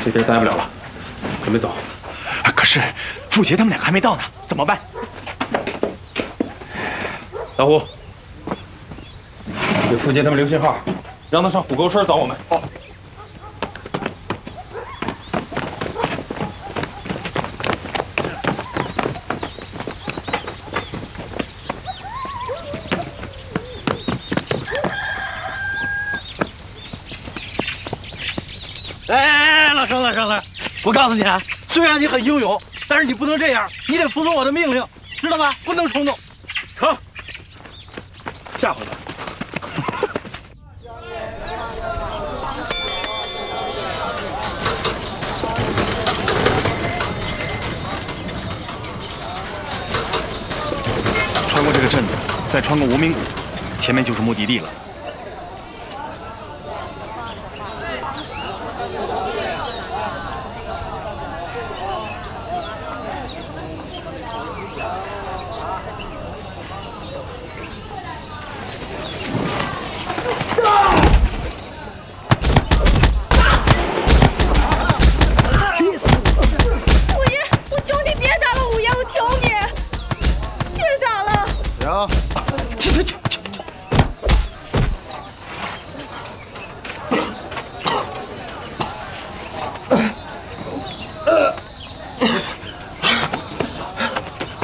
这地儿待不了了，准备走。 可是傅杰他们两个还没到呢，怎么办？ 老胡，给傅杰他们留信号，让他上虎沟村找我们。好。 哎，老生，我告诉你啊，虽然你很英勇，但是你不能这样，你得服从我的命令，知道吗？不能冲动。成，下回吧。 穿过这个镇子，再穿过无名谷，前面就是目的地了。